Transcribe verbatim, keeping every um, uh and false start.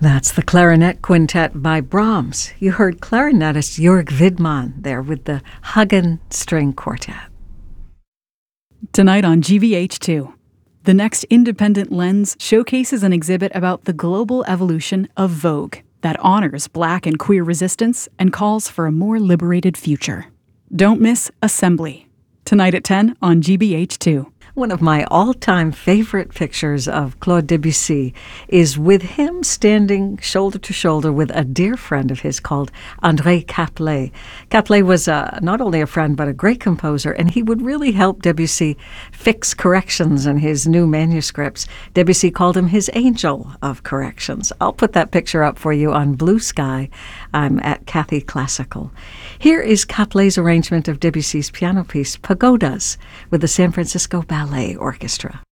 That's the Clarinet Quintet by Brahms. You heard clarinetist Jörg Widmann there with the Hagen String Quartet. Tonight on G V H two, the next Independent Lens showcases an exhibit about the global evolution of Vogue that honors Black and queer resistance and calls for a more liberated future. Don't miss Assembly, tonight at ten on G B H two. One of my all-time favorite pictures of Claude Debussy is with him standing shoulder to shoulder with a dear friend of his called André Caplet. Caplet was uh, not only a friend but a great composer, and he would really help Debussy fix corrections in his new manuscripts. Debussy called him his angel of corrections. I'll put that picture up for you on Blue Sky. I'm at Cathy Classical. Here is Caplet's arrangement of Debussy's piano piece, Pagodas, with the San Francisco Ballet Orchestra.